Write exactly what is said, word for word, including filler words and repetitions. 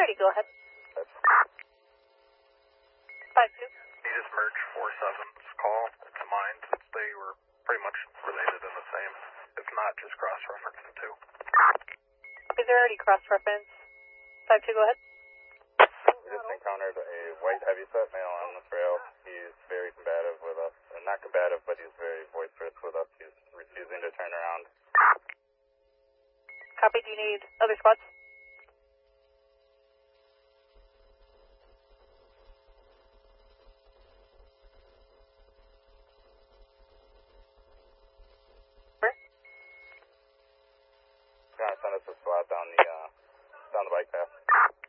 ready, go ahead. five two. He just merged four seven's call to mine since they were pretty much related in the same, if not just cross-reference the two. Is there already cross-reference? five two, go ahead. We just encountered a white heavyset male on the trail. He's very combative with us. Uh, not combative, but he's very boisterous with us. He's refusing to turn around. Copy, do you need other spots? He's gonna send us a SWAT down the, uh, down the bike path.